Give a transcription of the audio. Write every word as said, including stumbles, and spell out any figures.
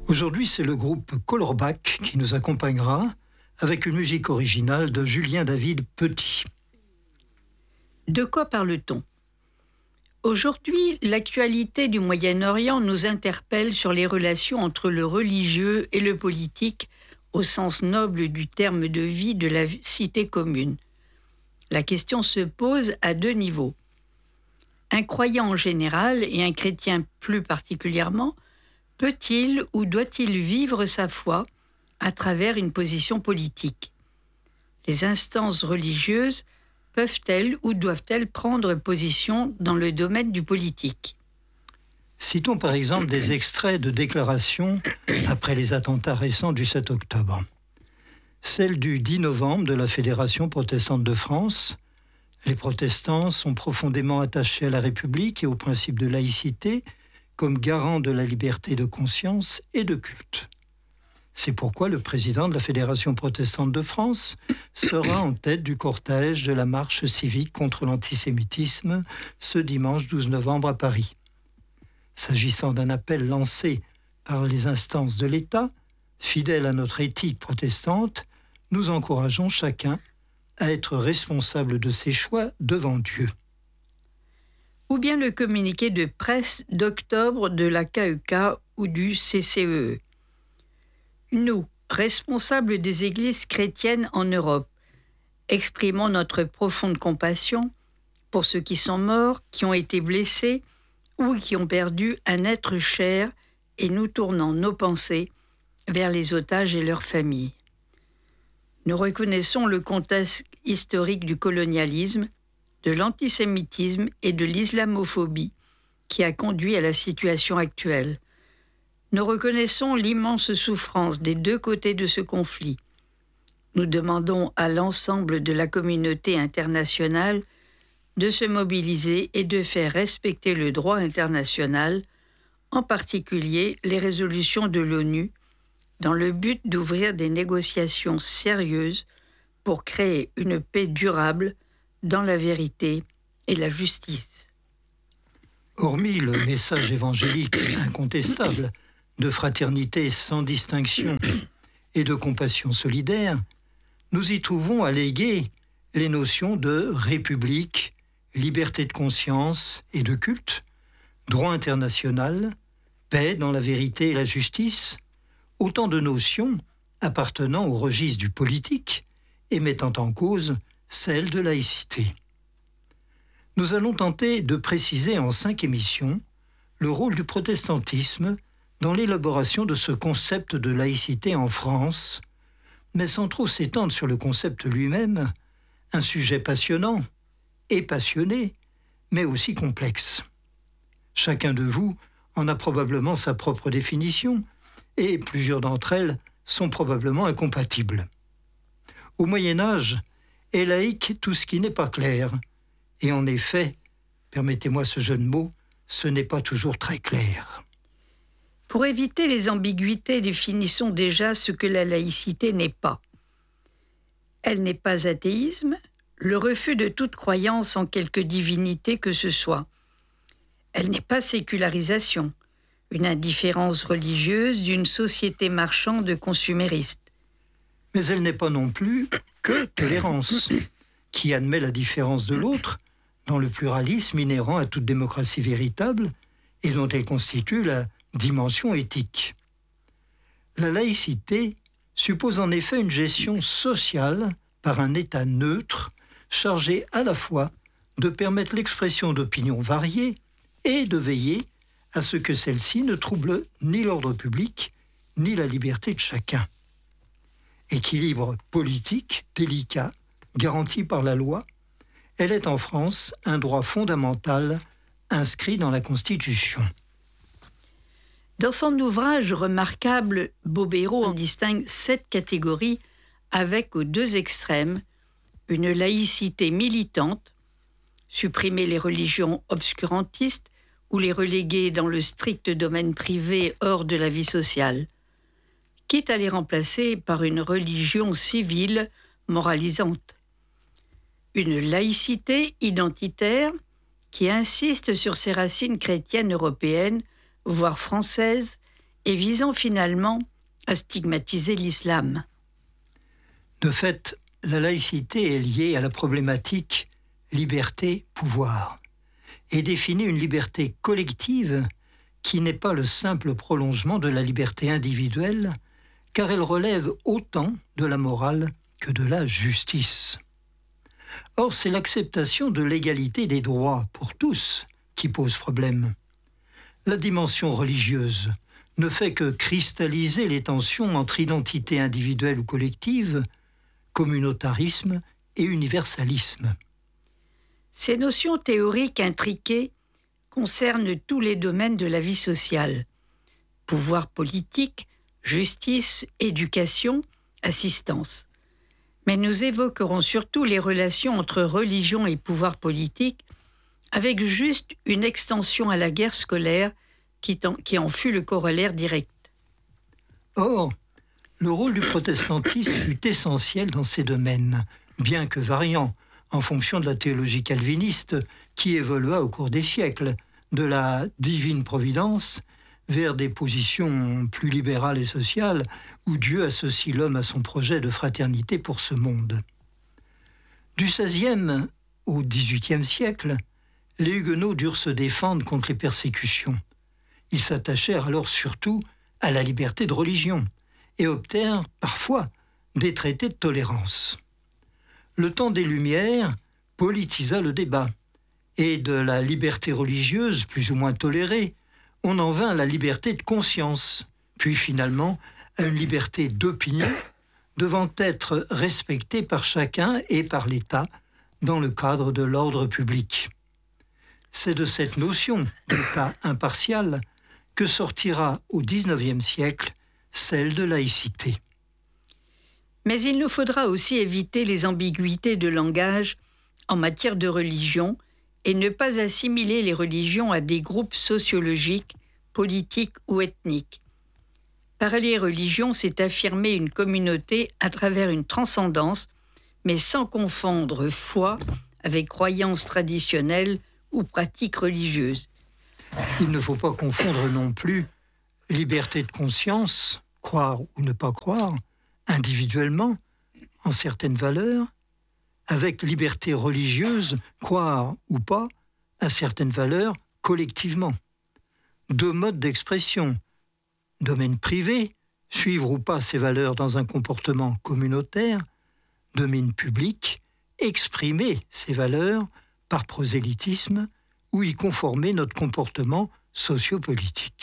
Aujourd'hui, c'est le groupe Colorbach qui nous accompagnera avec une musique originale de Julien David Petit. De quoi parle-t-on ? Aujourd'hui, l'actualité du Moyen-Orient nous interpelle sur les relations entre le religieux et le politique au sens noble du terme de vie de la cité commune. La question se pose à deux niveaux. Un croyant en général et un chrétien plus particulièrement peut-il ou doit-il vivre sa foi à travers une position politique ? Les instances religieuses peuvent-elles ou doivent-elles prendre position dans le domaine du politique ? Citons par exemple des extraits de déclarations après les attentats récents du sept octobre. Celle du dix novembre de la Fédération protestante de France. Les protestants sont profondément attachés à la République et au principe de laïcité comme garant de la liberté de conscience et de culte. C'est pourquoi le président de la Fédération protestante de France sera en tête du cortège de la marche civique contre l'antisémitisme ce dimanche douze novembre à Paris. S'agissant d'un appel lancé par les instances de l'État, fidèles à notre éthique protestante, nous encourageons chacun à être responsable de ses choix devant Dieu. Ou bien le communiqué de presse d'octobre de la K E K ou du C C E E. Nous, responsables des églises chrétiennes en Europe, exprimons notre profonde compassion pour ceux qui sont morts, qui ont été blessés ou qui ont perdu un être cher et nous tournons nos pensées vers les otages et leurs familles. Nous reconnaissons le contexte historique du colonialisme, de l'antisémitisme et de l'islamophobie qui a conduit à la situation actuelle. Nous reconnaissons l'immense souffrance des deux côtés de ce conflit. Nous demandons à l'ensemble de la communauté internationale de se mobiliser et de faire respecter le droit international, en particulier les résolutions de l'ONU, dans le but d'ouvrir des négociations sérieuses pour créer une paix durable dans la vérité et la justice. Hormis le message évangélique incontestable de fraternité sans distinction et de compassion solidaire, nous y trouvons alléguées les notions de république, liberté de conscience et de culte, droit international, paix dans la vérité et la justice, autant de notions appartenant au registre du politique et mettant en cause celle de laïcité. Nous allons tenter de préciser en cinq émissions le rôle du protestantisme dans l'élaboration de ce concept de laïcité en France, mais sans trop s'étendre sur le concept lui-même, un sujet passionnant et passionné, mais aussi complexe. Chacun de vous en a probablement sa propre définition, et plusieurs d'entre elles sont probablement incompatibles. Au Moyen-Âge, est laïque tout ce qui n'est pas clair. Et en effet, permettez-moi ce jeu de mots, ce n'est pas toujours très clair. Pour éviter les ambiguïtés, définissons déjà ce que la laïcité n'est pas. Elle n'est pas athéisme, le refus de toute croyance en quelque divinité que ce soit. Elle n'est pas sécularisation, une indifférence religieuse d'une société marchande consumériste. Mais elle n'est pas non plus que tolérance, qui admet la différence de l'autre dans le pluralisme inhérent à toute démocratie véritable et dont elle constitue la dimension éthique. La laïcité suppose en effet une gestion sociale par un État neutre, chargé à la fois de permettre l'expression d'opinions variées et de veiller à ce que celle-ci ne trouble ni l'ordre public, ni la liberté de chacun. Équilibre politique délicat, garanti par la loi, elle est en France un droit fondamental inscrit dans la Constitution. Dans son ouvrage remarquable, Bobéro en distingue sept catégories avec aux deux extrêmes une laïcité militante, supprimer les religions obscurantistes ou les reléguer dans le strict domaine privé hors de la vie sociale, quitte à les remplacer par une religion civile moralisante. Une laïcité identitaire qui insiste sur ses racines chrétiennes européennes, voire françaises, et visant finalement à stigmatiser l'islam. De fait, la laïcité est liée à la problématique liberté-pouvoir et définit une liberté collective qui n'est pas le simple prolongement de la liberté individuelle, car elle relève autant de la morale que de la justice. Or, c'est l'acceptation de l'égalité des droits pour tous qui pose problème. La dimension religieuse ne fait que cristalliser les tensions entre identité individuelle ou collective, communautarisme et universalisme. Ces notions théoriques intriquées concernent tous les domaines de la vie sociale. Pouvoir politique, justice, éducation, assistance. Mais nous évoquerons surtout les relations entre religion et pouvoir politique, avec juste une extension à la guerre scolaire qui en, qui en fut le corollaire direct. Or, le rôle du protestantisme fut essentiel dans ces domaines, bien que variant en fonction de la théologie calviniste qui évolua au cours des siècles, de la divine providence vers des positions plus libérales et sociales où Dieu associe l'homme à son projet de fraternité pour ce monde. Du seizième au dix-huitième siècle, les Huguenots durent se défendre contre les persécutions. Ils s'attachèrent alors surtout à la liberté de religion et obtinrent parfois des traités de tolérance. Le temps des Lumières politisa le débat, et de la liberté religieuse plus ou moins tolérée, on en vint à la liberté de conscience, puis finalement à une liberté d'opinion devant être respectée par chacun et par l'État dans le cadre de l'ordre public. C'est de cette notion d'État impartial que sortira au dix-neuvième siècle celle de laïcité. Mais il nous faudra aussi éviter les ambiguïtés de langage en matière de religion et ne pas assimiler les religions à des groupes sociologiques, politiques ou ethniques. Parler religion, c'est affirmer une communauté à travers une transcendance, mais sans confondre foi avec croyances traditionnelles ou pratiques religieuses. Il ne faut pas confondre non plus liberté de conscience, croire ou ne pas croire, individuellement, en certaines valeurs, avec liberté religieuse, croire ou pas, à certaines valeurs, collectivement. Deux modes d'expression. Domaine privé, suivre ou pas ces valeurs dans un comportement communautaire. Domaine public, exprimer ces valeurs par prosélytisme ou y conformer notre comportement sociopolitique.